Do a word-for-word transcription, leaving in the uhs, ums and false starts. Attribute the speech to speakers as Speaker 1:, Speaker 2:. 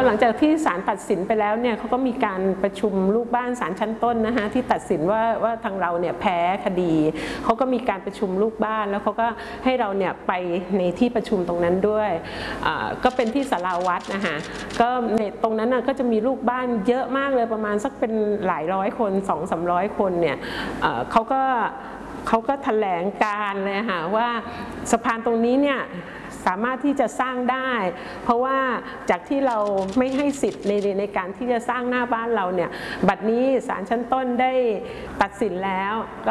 Speaker 1: อหลังจากที่ศาลตัดสินไปแล้วเนี่ยเขาก็มีการประชุมลูกบ้านศาลชั้นต้นนะคะที่ตัดสินว่าว่าทางเราเนี่ยแพ้คดีเขาก็มีการประชุมลูกบ้านแล้วเขาก็ให้เราเนี่ยไปในที่ประชุมตรงนั้นด้วยก็เป็นที่ศาลาวัดนะคะก็ในตรงนั้นน่ะก็จะมีลูกบ้านเยอะมากเลยประมาณสักเป็นหลายร้อยคนสองสามร้อยคนเนี่ยเขาก็เขาก็แถลงการเลยค่ะว่าสะพานตรงนี้เนี่ยสามารถที่จะสร้างได้เพราะว่าจากที่เราไม่ให้สิทธิ์ในในการที่จะสร้างหน้าบ้านเราเนี่ยบัดนี้ศาลชั้นต้นได้ตัดสินแล้ว